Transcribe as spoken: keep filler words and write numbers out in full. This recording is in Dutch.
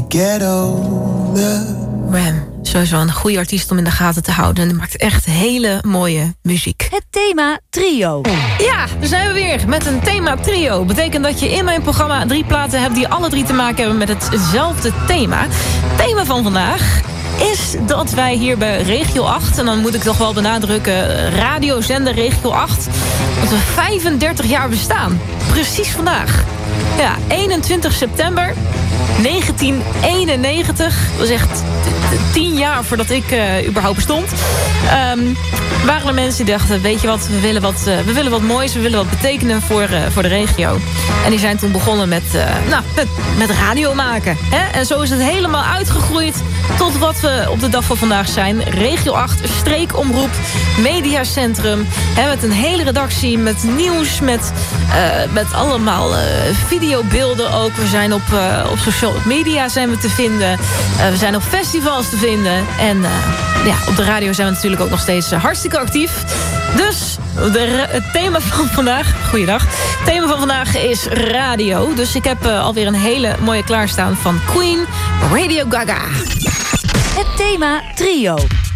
get older. Ram, sowieso een goede artiest om in de gaten te houden. En die maakt echt hele mooie muziek. Het thema trio. Ja, daar zijn we weer met een thema trio. Betekent dat je in mijn programma drie platen hebt die alle drie te maken hebben met hetzelfde thema. Het thema van vandaag is dat wij hier bij Regio acht... en dan moet ik toch wel benadrukken, radiozender Regio acht... dat we vijfendertig jaar bestaan. Precies vandaag. Ja, eenentwintig september negentien eenennegentig. Dat is echt tien jaar voordat ik uh, überhaupt bestond. Um, waren er mensen die dachten, weet je wat, we willen wat, uh, we willen wat moois, we willen wat betekenen voor, uh, voor de regio. En die zijn toen begonnen met, uh, nou, met, met radio maken. Hè? En zo is het helemaal uitgegroeid tot wat we op de dag van vandaag zijn. Regio acht, streekomroep, mediacentrum. Hè, met een hele redactie, met nieuws, met, uh, met allemaal uh, videobeelden ook. We zijn op, uh, op social media zijn we te vinden. Uh, we zijn op festivals te vinden. En uh, ja, op de radio zijn we natuurlijk ook nog steeds uh, hartstikke actief. Dus de, het thema van vandaag... Goeiedag. Het thema van vandaag is radio. Dus ik heb uh, alweer een hele mooie klaarstaan van Queen, Radio Gaga. Het thema trio.